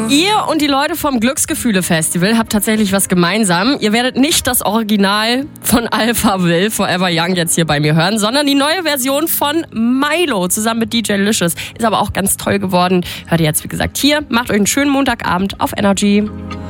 Ihr und die Leute vom Glücksgefühle-Festival habt tatsächlich was gemeinsam. Ihr werdet nicht das Original von Alpha Will Forever Young jetzt hier bei mir hören, sondern die neue Version von Milo zusammen mit DJ Licious. Ist aber auch ganz toll geworden. Hört ihr jetzt, wie gesagt, hier. Macht euch einen schönen Montagabend auf Energy.